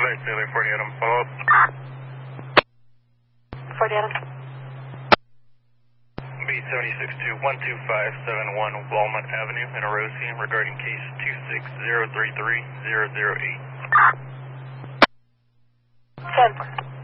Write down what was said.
Quebec, Taylor 40 Adam, follow up. 40 Adam. B76212571 Walnut Avenue in Orosi regarding case 26033-008. 10.